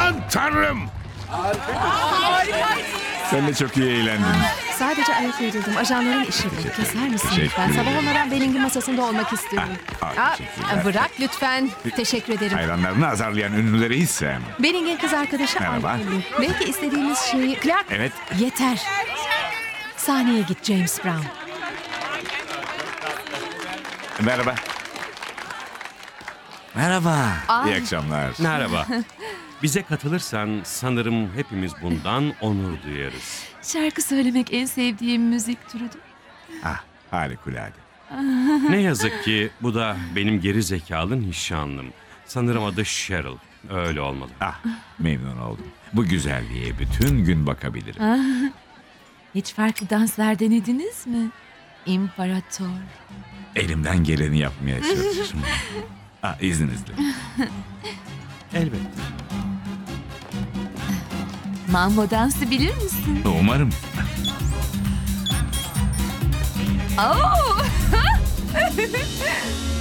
Aman tanrım. Sen de çok iyi eğlendin. Sadece ayak uydurdum. Ajanların işi bu. Keser misin Teşekkür lütfen? Sabah ederim. olmadan Benning'in masasında olmak istiyorum. Teşekkürler. Bırak lütfen. Teşekkür ederim. Hayranlarını azarlayan ünlüleri hiç sevmem. Benning'in kız arkadaşı Merhaba. alkollü. Belki istediğimiz şeyi... Clark. Evet. Yeter. Sahneye git James Brown. Merhaba. Merhaba. Aa. İyi akşamlar. Merhaba. Bize katılırsan sanırım hepimiz bundan onur duyarız. Şarkı söylemek en sevdiğim müzik türüdür. Harikulade. Ne yazık ki bu da benim geri zekalı nişanlım. Sanırım adı Cheryl. Öyle olmalı. Memnun oldum. Bu güzelliğe bütün gün bakabilirim. Hiç farklı danslar denediniz mi? İmparator. Elimden geleni yapmaya çalışırım. İzninizle. Elbette. Mambo dansı bilir misin? Umarım. Oh!